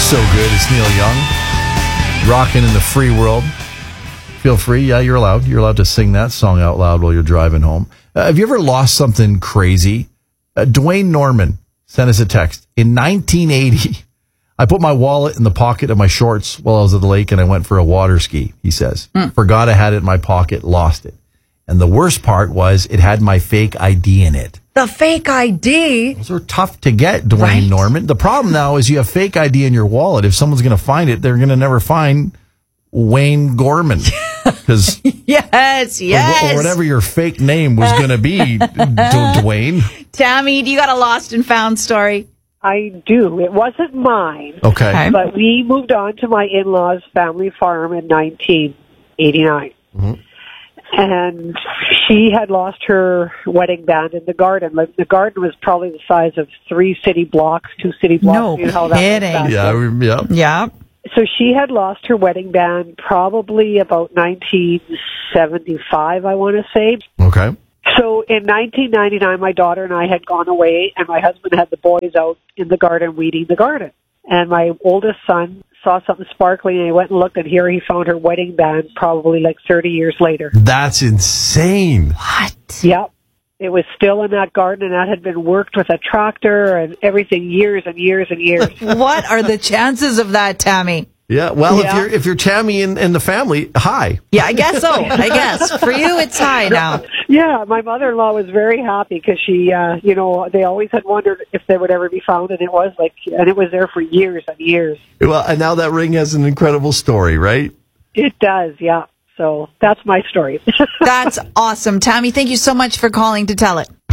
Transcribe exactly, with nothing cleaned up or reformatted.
So good. It's Neil Young. Rocking in the free world. Feel free. Yeah, you're allowed. You're allowed to sing that song out loud while you're driving home. Uh, have you ever lost something crazy? Uh, Dwayne Norman sent us a text. In nineteen eighty, I put my wallet in the pocket of my shorts while I was at the lake and I went for a water ski, he says. Mm. Forgot I had it in my pocket, lost it. And the worst part was it had my fake I D in it. The fake I D? Those are tough to get, Dwayne right. Norman. The problem now is you have fake I D in your wallet. If someone's going to find it, they're going to never find Wayne Gorman. Because yes, yes. Or, or whatever your fake name was going to be, D- Dwayne. Tammy, do you got a lost and found story? I do. It wasn't mine. Okay. okay. But we moved on to my in-laws' family farm in nineteen eighty-nine. Mm-hmm. And she had lost her wedding band in the garden. Like, the garden was probably the size of three city blocks, two city blocks. No you know how that kidding. Yeah, we, yeah. Yeah. So she had lost her wedding band probably about nineteen seventy-five, I want to say. Okay. So in nineteen ninety-nine, my daughter and I had gone away, and my husband had the boys out in the garden weeding the garden. And my oldest son saw something sparkling, and he went and looked, and here he found her wedding band probably like thirty years later. That's insane. What? Yep. It was still in that garden, and that had been worked with a tractor and everything years and years and years. What are the chances of that, Tammy? Yeah, well, Yeah. if you're if you're Tammy and, and the family, hi. Yeah, I guess so. I guess. For you, it's high now. Yeah, my mother-in-law was very happy because she, uh, you know, they always had wondered if they would ever be found, and it was like, and it was there for years and years. Well, and now that ring has an incredible story, right? It does, yeah. So that's my story. That's awesome. Tammy, thank you so much for calling to tell it.